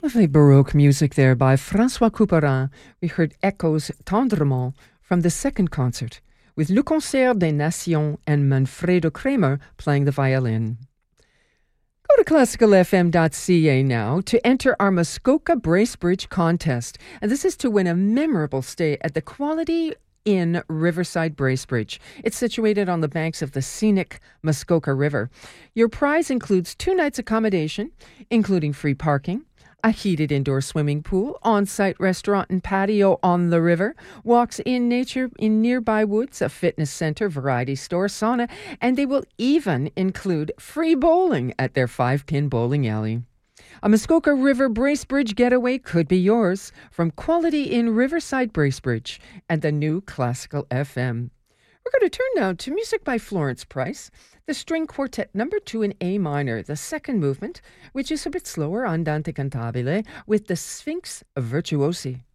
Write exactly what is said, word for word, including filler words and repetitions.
Lovely Baroque music there by François Couperin. We heard echoes tendrement from the second concert, with Le Concert des Nations and Manfredo Kramer playing the violin. Go to classical f m dot c a now to enter our Muskoka Bracebridge contest, and this is to win a memorable stay at the Quality Inn Riverside Bracebridge. It's situated on the banks of the scenic Muskoka River. Your prize includes two nights accommodation, including free parking, a heated indoor swimming pool, on-site restaurant and patio on the river, walks in nature in nearby woods, a fitness center, variety store, sauna, and they will even include free bowling at their five-pin bowling alley. A Muskoka River Bracebridge getaway could be yours from Quality Inn Riverside Bracebridge and the new Classical F M. We're going to turn now to music by Florence Price, the string quartet number two in A minor, the second movement, which is a bit slower, andante cantabile, with the Sphinx Virtuosi.